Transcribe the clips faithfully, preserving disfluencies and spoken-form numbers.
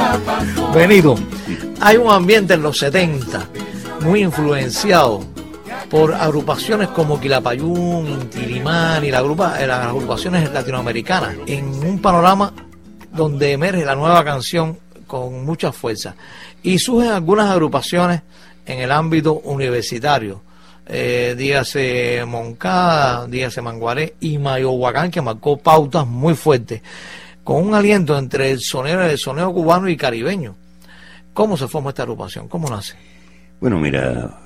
Benito, hay un ambiente en los setenta muy influenciado por agrupaciones como Quilapayún, Inti Illimani, la agrupa, las agrupaciones latinoamericanas, en un panorama donde emerge la nueva canción con mucha fuerza. Y surgen algunas agrupaciones en el ámbito universitario, eh, dígase Moncada, dígase Manguaré y Mayohuacán, que marcó pautas muy fuertes, con un aliento entre el sonero, el sonero cubano y caribeño. ¿Cómo se forma esta agrupación? ¿Cómo nace? Bueno, mira,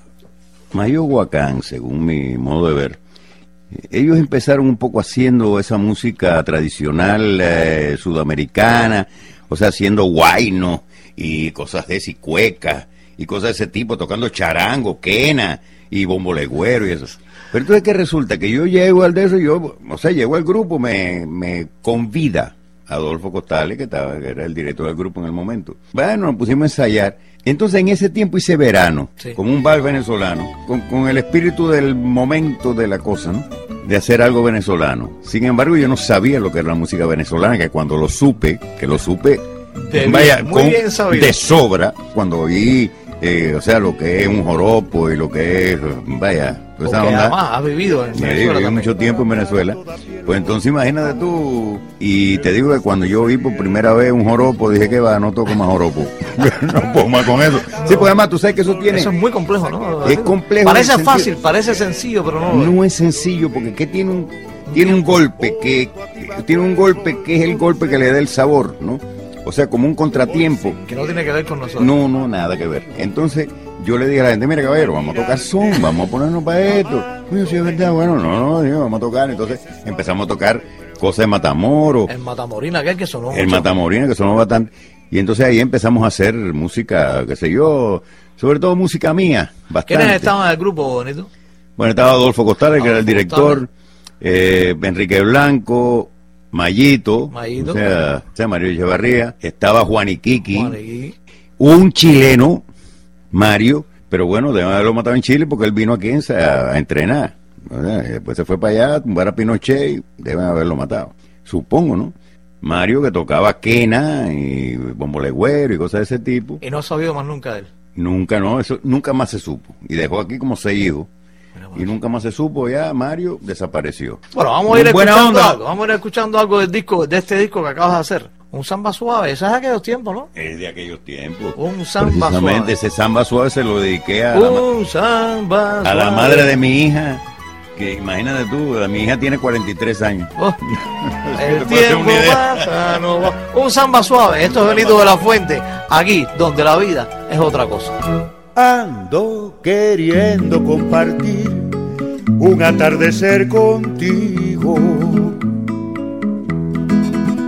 Mayohuacán, según mi modo de ver, ellos empezaron un poco haciendo esa música tradicional eh, sudamericana, o sea, haciendo guayno y cosas de esa, y cuecas y cosas de ese tipo, tocando charango, quena y bombo legüero y eso. Pero entonces, ¿qué resulta? Que yo llego al de eso, yo, o sea, llego al grupo, me, me convida Adolfo Costales, que estaba, que era el director del grupo en el momento. Bueno, nos pusimos a ensayar. Entonces, en ese tiempo hice Verano, sí, como un bar venezolano, con, con el espíritu del momento de la cosa, ¿no? De hacer algo venezolano. Sin embargo, yo no sabía lo que era la música venezolana, que cuando lo supe, que lo supe, de vaya, bien, muy con, bien sabido, de sobra, cuando oí, eh, o sea, lo que es un joropo y lo que es, vaya, pues esa onda. Además, has vivido en Venezuela. Viví mucho tiempo en Venezuela. Pues entonces imagínate tú, y te digo que cuando yo vi por primera vez un joropo, dije que va, no toco más joropo. No puedo más con eso. Sí, pues además tú sabes que eso tiene... Eso es muy complejo, ¿no? Es complejo. Parece fácil, parece sencillo, pero no. No es sencillo, porque ¿qué tiene un... Tiene un golpe que... Tiene un golpe que es el golpe que le da el sabor, ¿no? O sea, como un contratiempo. Que no tiene que ver con nosotros. No, no, nada que ver. Entonces, yo le dije a la gente, mira, caballero, vamos a tocar son, vamos a ponernos para esto. Oye, si es verdad, bueno, no, no, digo, vamos a tocar. Entonces, empezamos a tocar cosas de Matamoros. El Matamorina, aquel que sonó El mucho. Matamorina, que sonó bastante. Y entonces ahí empezamos a hacer música, qué sé yo, sobre todo música mía, bastante. ¿Quiénes estaban en el grupo, Bonito? Bueno, estaba Adolfo Costales, que era el director, eh, Enrique Blanco, Mayito, Mayito, o sea, o sea, Mario Echevarría, estaba Juan Iquiqui, Juan Iquiqui, un chileno, Mario, pero bueno, deben haberlo matado en Chile porque él vino aquí a, a entrenar. O sea, después se fue para allá a tumbar a Pinochet y deben haberlo matado. Supongo, ¿no? Mario, que tocaba quena y bombo legüero y cosas de ese tipo. Y no ha sabido más nunca de él. Nunca, no, eso nunca más se supo. Y dejó aquí como seis hijos. Y nunca más se supo, ya Mario desapareció. Bueno, vamos a ir escuchando algo, vamos a ir escuchando algo del disco, de este disco que acabas de hacer. Un samba suave, eso es de aquellos tiempos, ¿no? Es de aquellos tiempos. Un samba Precisamente suave. Ese samba suave se lo dediqué a, Un la, samba a suave. la madre de mi hija, que imagínate tú, mi hija tiene cuarenta y tres años. Oh, el tiempo pasa, no va. Un samba suave, esto es Benito de la Fuente, aquí donde la vida es otra cosa. Ando queriendo compartir un atardecer contigo,